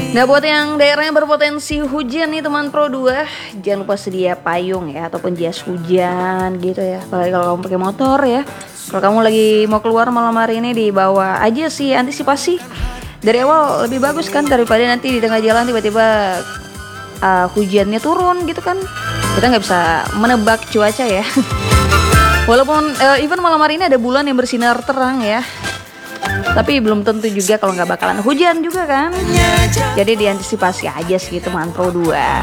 Nah, buat yang daerahnya berpotensi hujan nih teman Pro 2, jangan lupa sedia payung ya ataupun jas hujan gitu ya. Apalagi kalau kamu pakai motor ya. Kalau kamu lagi mau keluar malam hari ini, dibawa aja sih, antisipasi dari awal lebih bagus kan, daripada nanti di tengah jalan tiba-tiba hujannya turun gitu kan. Kita nggak bisa menebak cuaca ya. Walaupun even malam hari ini ada bulan yang bersinar terang ya, tapi belum tentu juga kalau nggak bakalan hujan juga kan. Jadi diantisipasi aja sih teman Pro 2.